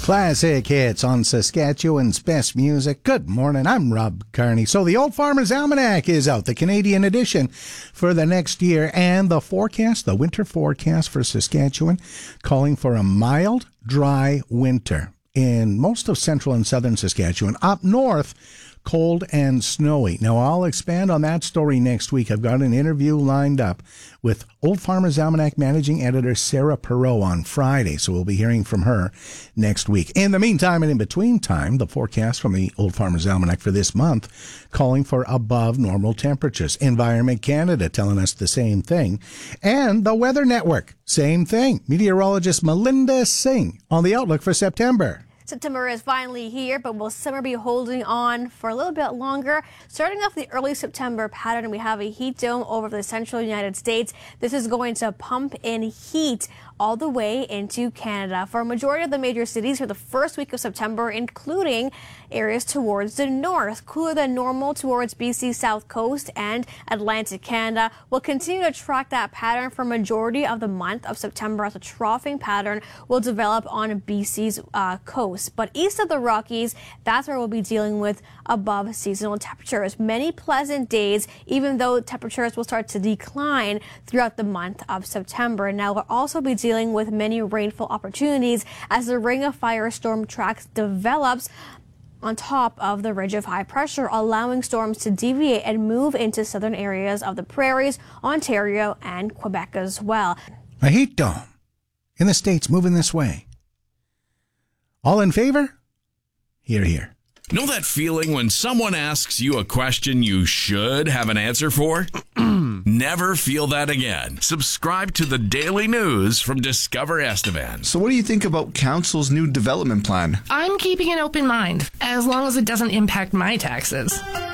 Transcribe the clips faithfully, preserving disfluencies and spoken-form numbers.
Classic hits on Saskatchewan's best music. Good morning, I'm Rob Carney. So the Old Farmer's Almanac is out, the Canadian edition for the next year, and the forecast, the winter forecast for Saskatchewan, calling for a mild, dry winter in most of central and southern Saskatchewan. Up north, cold and snowy. Now, I'll expand on that story next week. I've got an interview lined up with Old Farmer's Almanac Managing Editor Sarah Perreault on Friday, so we'll be hearing from her next week. In the meantime and in between time, the forecast from the Old Farmer's Almanac for this month calling for above normal temperatures. Environment Canada telling us the same thing. And the Weather Network, same thing. Meteorologist Melinda Singh on the outlook for September. September is finally here, but will summer be holding on for a little bit longer? Starting off the early September pattern, we have a heat dome over the central United States. This is going to pump in heat all the way into Canada for a majority of the major cities for the first week of September, including areas towards the north. Cooler than normal towards B C's south coast and Atlantic Canada. We'll continue to track that pattern for majority of the month of September as a troughing pattern will develop on B C's uh, coast. But east of the Rockies, that's where we'll be dealing with above seasonal temperatures. Many pleasant days, even though temperatures will start to decline throughout the month of September. Now, we'll also be dealing with many rainfall opportunities as the Ring of Fire storm track develops on top of the ridge of high pressure, allowing storms to deviate and move into southern areas of the prairies, Ontario, and Quebec as well. A heat dome in the States moving this way. All in favor? Hear, hear. Know that feeling when someone asks you a question you should have an answer for? Never feel that again. Subscribe to the daily news from Discover Estevan. So what do you think about Council's new development plan? I'm keeping an open mind, as long as it doesn't impact my taxes.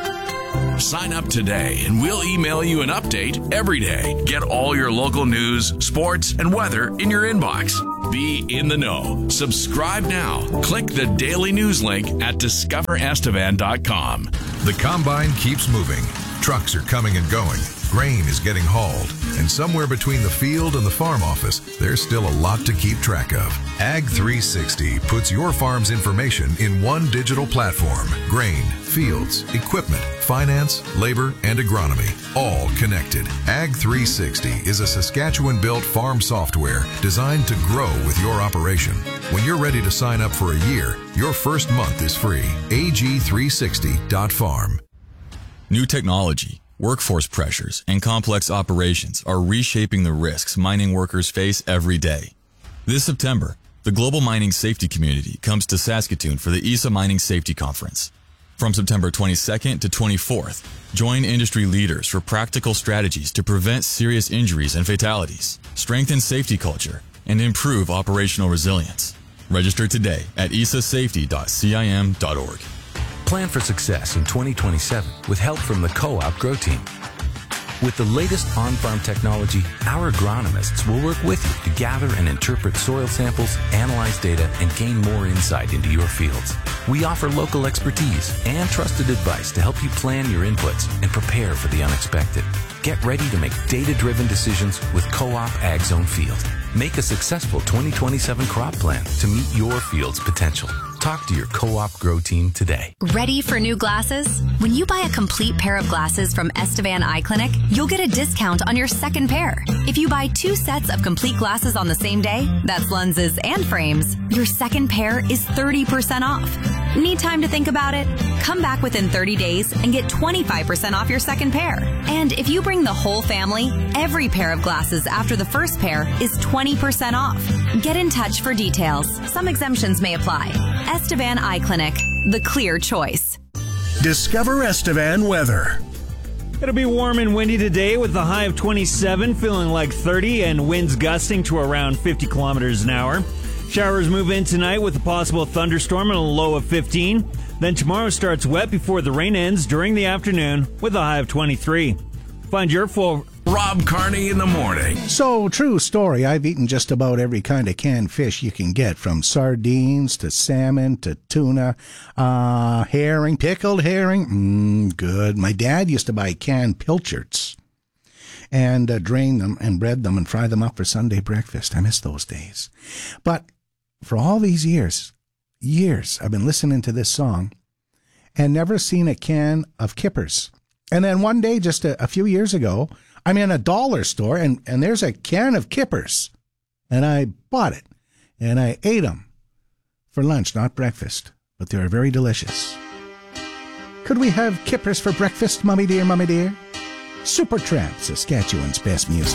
Sign up today and we'll email you an update every day. Get all your local news, sports, and weather in your inbox. Be in the know. Subscribe now. Click the daily news link at discover estevan dot com. The combine keeps moving. Trucks are coming and going. Grain is getting hauled. And somewhere between the field and the farm office, there's still a lot to keep track of. Ag three sixty puts your farm's information in one digital platform. Grain, fields, equipment, finance, labor, and agronomy, all connected. Ag three sixty is a Saskatchewan-built farm software designed to grow with your operation. When you're ready to sign up for a year, your first month is free. A G three sixty dot farm. New technology, workforce pressures, and complex operations are reshaping the risks mining workers face every day. This September, the global mining safety community comes to Saskatoon for the I S A Mining Safety Conference. From September twenty-second to twenty-fourth, join industry leaders for practical strategies to prevent serious injuries and fatalities, strengthen safety culture, and improve operational resilience. Register today at I S A safety dot C I M dot org. Plan for success in twenty twenty-seven with help from the Co-op Grow Team. With the latest on-farm technology, our agronomists will work with you to gather and interpret soil samples, analyze data, and gain more insight into your fields. We offer local expertise and trusted advice to help you plan your inputs and prepare for the unexpected. Get ready to make data-driven decisions with Co-op Ag Zone Field. Make a successful twenty twenty-seven crop plan to meet your field's potential. Talk to your Co-op Grow Team today. Ready for new glasses? When you buy a complete pair of glasses from Estevan Eye Clinic, you'll get a discount on your second pair. If you buy two sets of complete glasses on the same day, that's lenses and frames, your second pair is thirty percent off. Need time to think about it? Come back within thirty days and get twenty-five percent off your second pair. And if you bring the whole family, every pair of glasses after the first pair is twenty percent off. Get in touch for details. Some exemptions may apply. Estevan Eye Clinic, the clear choice. Discover Estevan weather. It'll be warm and windy today with a high of twenty-seven, feeling like thirty, and winds gusting to around fifty kilometers an hour. Showers move in tonight with a possible thunderstorm and a low of fifteen. Then tomorrow starts wet before the rain ends during the afternoon with a high of twenty-three. Find your full Rob Carney in the morning. So, true story. I've eaten just about every kind of canned fish you can get, from sardines to salmon to tuna, uh, herring, pickled herring. Mmm, good. My dad used to buy canned pilchards and uh, drain them and bread them and fry them up for Sunday breakfast. I miss those days. But for all these years, years I've been listening to this song and never seen a can of Kippers. And then one day, just a, a few years ago, I'm in a dollar store and, and there's a can of Kippers. And I bought it and I ate them for lunch, not breakfast, but they are very delicious. Could we have Kippers for breakfast, Mummy dear, Mummy dear? Supertramp, Saskatchewan's best music.